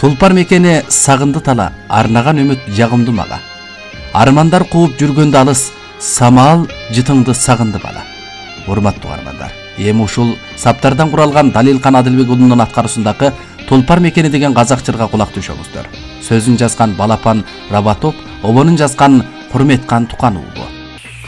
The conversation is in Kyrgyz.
Тулпар мекени сагынды тала, арнаган үмүт жагымды мага. Армандар кууп жүргөндө алыс, самал жытыңды сагынды бала. Урматтуу армандар, эми ушул саптардан куралган Далилкан Адилбек уулунун аткаруусундагы Тулпар мекени деген казак жырга кулак түшөңүздөр. Сөзүн жазган Балапан Рабатов, обонун жазган Курметкан Тукан уулу.